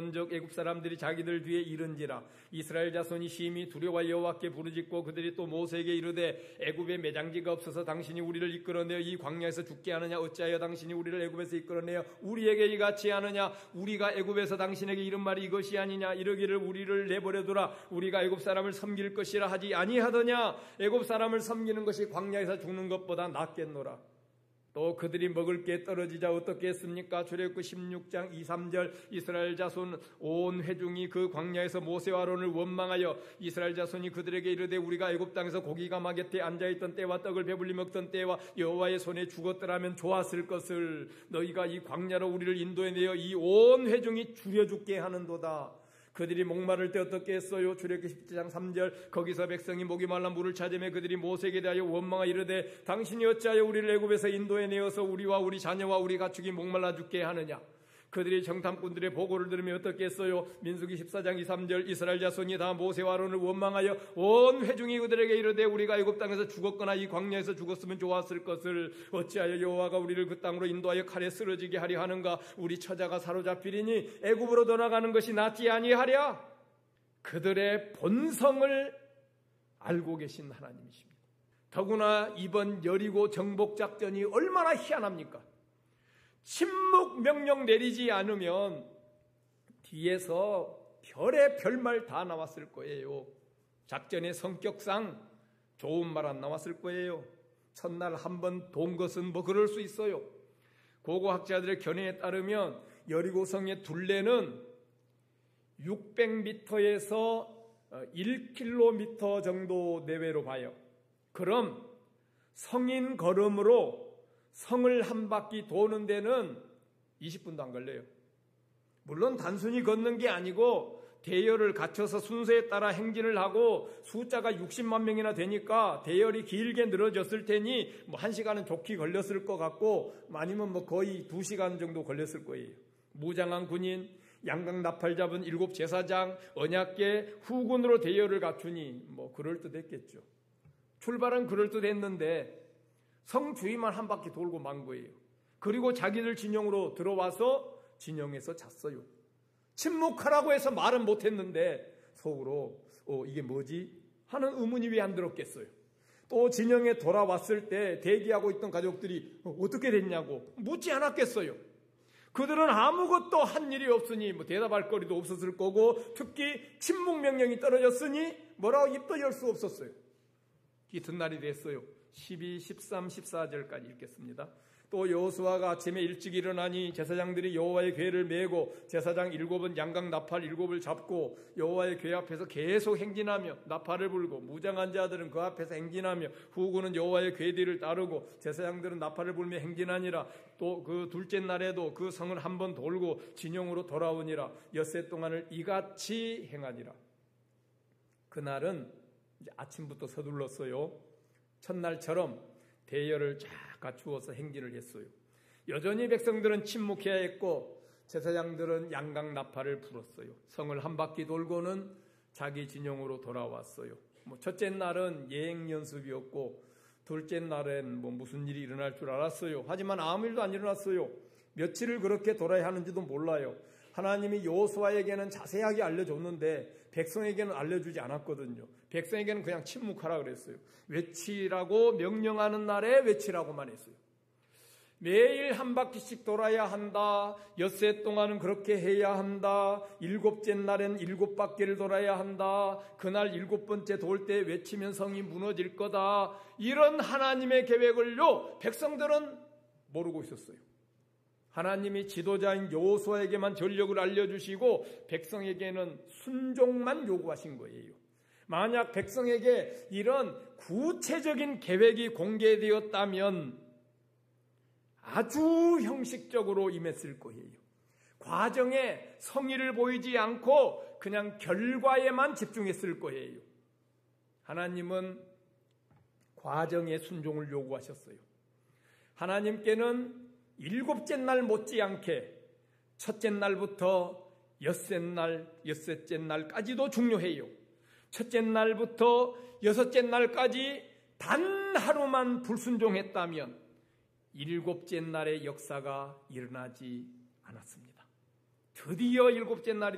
본즉 애굽 사람들이 자기들 뒤에 이른지라. 이스라엘 자손이 심히 두려워 여호와께 부르짖고 그들이 또 모세에게 이르되 애굽에 매장지가 없어서 당신이 우리를 이끌어내어 이 광야에서 죽게 하느냐? 어찌하여 당신이 우리를 애굽에서 이끌어내어 우리에게 이같이 하느냐? 우리가 애굽에서 당신에게 이른 말이 이것이 아니냐? 이르기를 우리를 내버려두라. 우리가 애굽 사람을 섬길 것이라 하지 아니하더냐? 애굽 사람을 섬기는 것이 광야에서 죽는 것보다 낫겠노라. 또 그들이 먹을 게 떨어지자 어떻게 했습니까? 출애굽기 16장 2, 3절 이스라엘 자손 온 회중이 그 광야에서 모세와 아론을 원망하여 이스라엘 자손이 그들에게 이르되 우리가 애굽 땅에서 고기가 마겟에 앉아있던 때와 떡을 배불리 먹던 때와 여호와의 손에 죽었더라면 좋았을 것을 너희가 이 광야로 우리를 인도해내어 이 온 회중이 죽여 죽게 하는도다. 그들이 목마를 때 어떻게 했어요? 출애굽기 17장 3절 거기서 백성이 목이 말라 물을 찾으며 그들이 모세에게 대하여 원망하 이르되 당신이 어찌하여 우리를 애굽에서 인도해내어서 우리와 우리 자녀와 우리 가축이 목말라 죽게 하느냐? 그들이 정탐꾼들의 보고를 들으며 어떻게 했어요? 민수기 14장 2, 3절 이스라엘 자손이 다 모세와 아론을 원망하여 온 회중이 그들에게 이르되 우리가 애굽 땅에서 죽었거나 이 광야에서 죽었으면 좋았을 것을 어찌하여 여호와가 우리를 그 땅으로 인도하여 칼에 쓰러지게 하려 하는가? 우리 처자가 사로잡히리니 애굽으로 떠나가는 것이 낫지 아니하랴? 그들의 본성을 알고 계신 하나님이십니다. 더구나 이번 여리고 정복 작전이 얼마나 희한합니까? 침묵 명령 내리지 않으면 뒤에서 별의 별말 다 나왔을 거예요. 작전의 성격상 좋은 말 안 나왔을 거예요. 첫날 한번 돈 것은 뭐 그럴 수 있어요. 고고학자들의 견해에 따르면 여리고성의 둘레는 600m에서 1km 정도 내외로 봐요. 그럼 성인 걸음으로 성을 한 바퀴 도는 데는 20분도 안 걸려요. 물론 단순히 걷는 게 아니고 대열을 갖춰서 순서에 따라 행진을 하고 숫자가 60만 명이나 되니까 대열이 길게 늘어졌을 테니 뭐 1시간은 좋게 걸렸을 것 같고 아니면 뭐 거의 2시간 정도 걸렸을 거예요. 무장한 군인, 양강 나팔 잡은 7 제사장, 언약궤, 후군으로 대열을 갖추니 뭐 그럴듯했겠죠. 출발은 그럴듯했는데 성 주위만 한 바퀴 돌고 만 거예요. 그리고 자기들 진영으로 들어와서 진영에서 잤어요. 침묵하라고 해서 말은 못했는데 속으로 이게 뭐지? 하는 의문이 왜 안 들었겠어요. 또 진영에 돌아왔을 때 대기하고 있던 가족들이 어떻게 됐냐고 묻지 않았겠어요. 그들은 아무것도 한 일이 없으니 뭐 대답할 거리도 없었을 거고 특히 침묵 명령이 떨어졌으니 뭐라고 입도 열 수 없었어요. 이튿날이 됐어요. 12, 13, 14절까지 읽겠습니다. 또 여호수아가 아침에 일찍 일어나니 제사장들이 여호와의 궤를 메고 제사장 7은 양강 나팔 7을 잡고 여호와의 궤 앞에서 계속 행진하며 나팔을 불고 무장한 자들은 그 앞에서 행진하며 후군은 여호와의 궤 뒤를 따르고 제사장들은 나팔을 불며 행진하니라. 또 그 둘째 날에도 그 성을 한번 돌고 진영으로 돌아오니라. 엿새 동안을 이같이 행하니라. 그날은 이제 아침부터 서둘렀어요. 첫날처럼 대열을 쫙 갖추어서 행진을 했어요. 여전히 백성들은 침묵해야 했고 제사장들은 양강 나팔을 불었어요. 성을 한 바퀴 돌고는 자기 진영으로 돌아왔어요. 첫째 날은 예행 연습이었고 둘째 날엔 무슨 일이 일어날 줄 알았어요. 하지만 아무 일도 안 일어났어요. 며칠을 그렇게 돌아야 하는지도 몰라요. 하나님이 여호수아에게는 자세하게 알려줬는데 백성에게는 알려주지 않았거든요. 백성에게는 그냥 침묵하라 그랬어요. 외치라고 명령하는 날에 외치라고만 했어요. 매일 한 바퀴씩 돌아야 한다. 엿새 동안은 그렇게 해야 한다. 7째 날엔 7바퀴를 돌아야 한다. 그날 7번째 돌 때 외치면 성이 무너질 거다. 이런 하나님의 계획을요 백성들은 모르고 있었어요. 하나님이 지도자인 여호수아에게만 전력을 알려주시고 백성에게는 순종만 요구하신 거예요. 만약 백성에게 이런 구체적인 계획이 공개되었다면 아주 형식적으로 임했을 거예요. 과정에 성의를 보이지 않고 그냥 결과에만 집중했을 거예요. 하나님은 과정에 순종을 요구하셨어요. 하나님께는 7째 날 못지않게 첫째 날부터 엿새째 날까지도 중요해요. 첫째 날부터 6째 날까지 단 하루만 불순종했다면 7째 날의 역사가 일어나지 않았습니다. 드디어 7째 날이